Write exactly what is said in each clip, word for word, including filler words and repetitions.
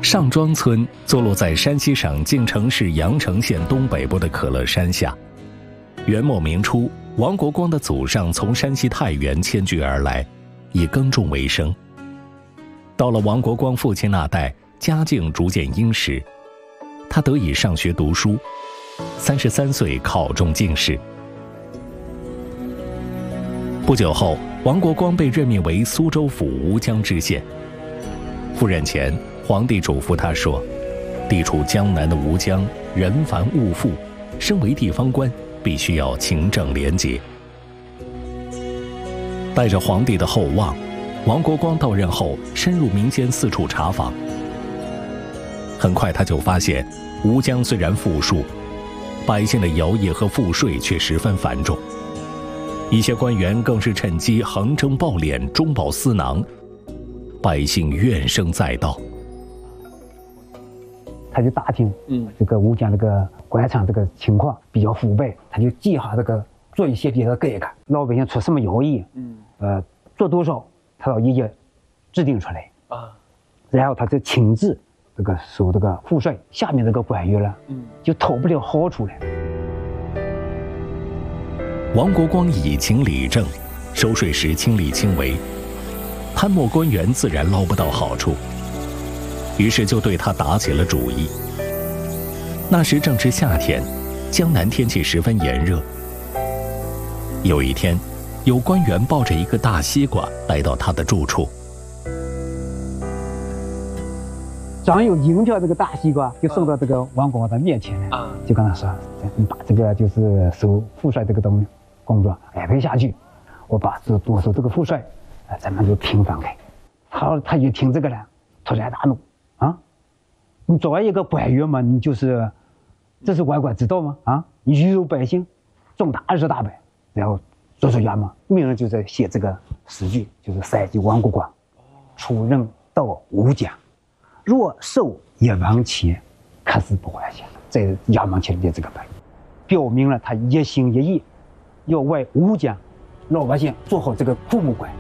上庄村坐落在山西省晋城市阳城县东北部的可乐山下。元末明初，王国光的祖上从山西太原迁居而来，以耕种为生。到了王国光父亲那代，家境逐渐殷实，他得以上学读书，三十三岁考中进士。不久后，王国光被任命为苏州府吴江知县。赴任前，皇帝嘱咐他说，地处江南的吴江人繁物富，身为地方官，必须要勤政廉洁。带着皇帝的厚望，王国光到任后深入民间四处查访。很快他就发现，吴江虽然富庶，百姓的徭役和赋税却十分繁重，一些官员更是趁机横征暴敛，中饱私囊，百姓怨声载道。 他就打听，嗯，这个吴江这个官场这个情况比较腐败，他就计划这个做一些别的改革，老百姓出什么徭役，嗯，呃，做多少，他要一一制定出来啊，然后他就亲自这个收这个赋税，下面这个官员了，嗯，就讨不了好处了。 王国光以情理政，收税时亲力亲为，贪墨官员自然捞不到好处。于是就对他打起了主意。那时正值夏天，江南天气十分炎热。有一天，有官员抱着一个大西瓜来到他的住处， 长有银条这个大西瓜就送到这个王国光的面前了，就跟他说：“你把这个就是收赋税这个东工作安排下去，我把这多收这个赋税，啊，咱们就平分开。”他他一听这个了，突然大怒。啊，你作为一个官员嘛，你就是，这是万官之道吗？啊，你愚辱百姓，重大事大败，然后做出衙门，命人就在写这个诗句，就是三级王国光，出任到吴江，若受一文钱，可是不还乡，在衙门前列这个牌，表明了他一心一意要为吴江老百姓做好这个父母官。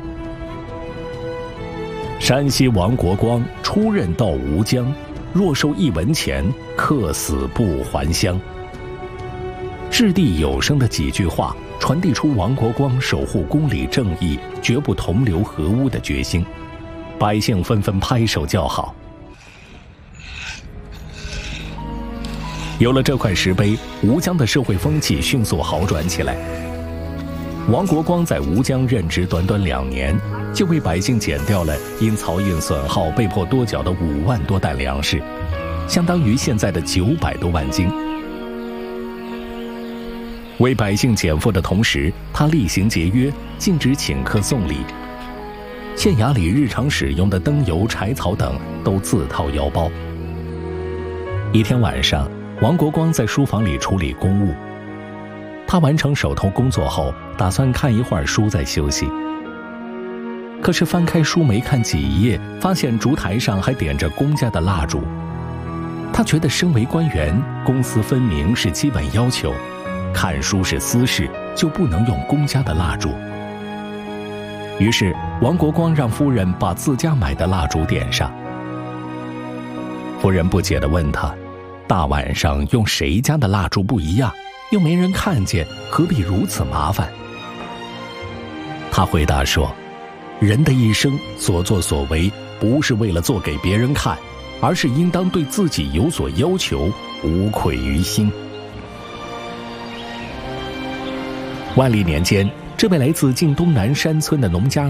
山西王国光出任到吴江，若受一文钱，客死不还乡。掷地有声的几句话，传递出王国光守护公理正义、绝不同流合污的决心，百姓纷纷拍手叫好。有了这块石碑，吴江的社会风气迅速好转起来。王国光在吴江任职短短两年，就为百姓减掉了因漕运损耗被迫多缴的五万多担粮食，相当于现在的九百多万斤。为百姓减负的同时，他厉行节约，禁止请客送礼。县衙里日常使用的灯油、柴草等都自掏腰包。一天晚上，王国光在书房里处理公务。他完成手头工作后，打算看一会儿书再休息。可是翻开书没看几页，发现烛台上还点着公家的蜡烛。他觉得身为官员，公私分明是基本要求，看书是私事，就不能用公家的蜡烛。于是王国光让夫人把自家买的蜡烛点上。夫人不解地问他，大晚上用谁家的蜡烛不一样，又没人看见，何必如此麻烦？他回答说，人的一生所作所为，不是为了做给别人看，而是应当对自己有所要求，无愧于心。万历年间，这位来自晋东南山村的农家